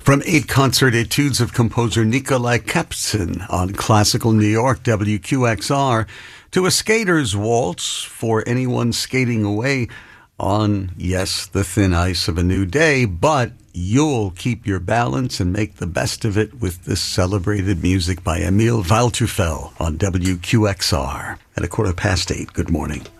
From 8 concert etudes of composer Nikolai Kapsin on Classical New York WQXR to a skater's waltz for anyone skating away on, yes, the thin ice of a new day, but you'll keep your balance and make the best of it with this celebrated music by Emil Waldteufel on WQXR at 8:15. Good morning.